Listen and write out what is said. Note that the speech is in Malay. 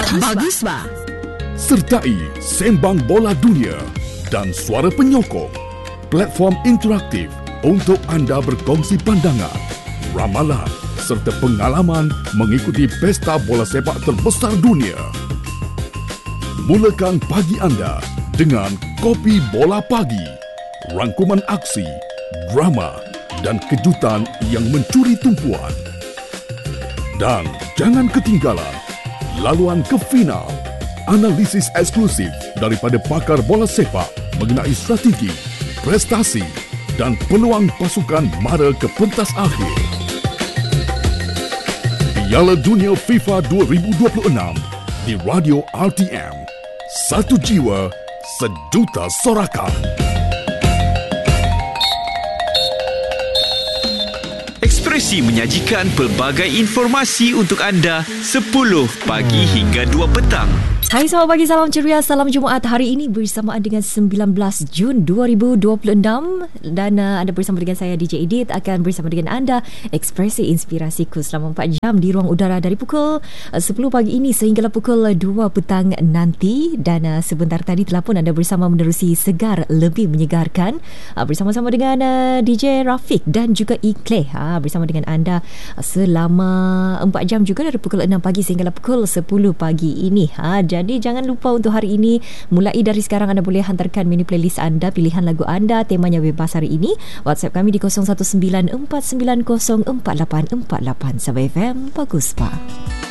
Bagus ba? Sertai Sembang Bola Dunia dan Suara Penyokong, platform interaktif untuk anda berkongsi pandangan, ramalan serta pengalaman mengikuti pesta bola sepak terbesar dunia. Mulakan pagi anda dengan Kopi Bola Pagi, rangkuman aksi, drama dan kejutan yang mencuri tumpuan. Dan jangan ketinggalan laluan ke final, analisis eksklusif daripada pakar bola sepak mengenai strategi, prestasi dan peluang pasukan mara ke pentas akhir. Piala Dunia FIFA 2026 di Radio RTM. Satu jiwa, sejuta sorakan. Ekspresi menyajikan pelbagai informasi untuk anda 10 pagi hingga 2 petang. Hai, selamat pagi, salam ceria, salam Jumaat. Hari ini bersamaan dengan 19 Jun 2026 dan anda bersama dengan saya DJ Edith akan bersama dengan anda ekspresi inspirasiku selama 4 jam di ruang udara dari pukul 10 pagi ini sehinggalah pukul 2 petang nanti. Dan sebentar tadi telah pun anda bersama menerusi Segar Lebih Menyegarkan bersama-sama dengan DJ Rafiq dan juga Ikle bersama dengan anda selama 4 jam juga dari pukul 6 pagi sehinggalah pukul 10 pagi ini. Jadi jangan lupa untuk hari ini, mulai dari sekarang anda boleh hantarkan mini playlist anda, pilihan lagu anda, temanya bebas hari ini. WhatsApp kami di 0194904848 Sabah FM Bagus Pa.